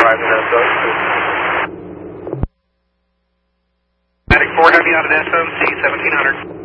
driving that though. Attic 4 Heavy out at SMC 1700.